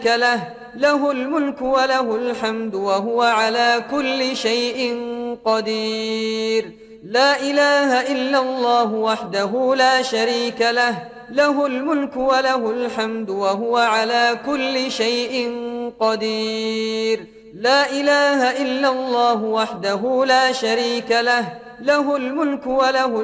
له، له الملك وله الحمد وهو على كل شيء قدير. لا إله إلا الله وحده لا شريك له، له الملك وله الحمد وهو على كل شيء قدير. لا إله إلا الله وحده لا شريك له، له الملك وله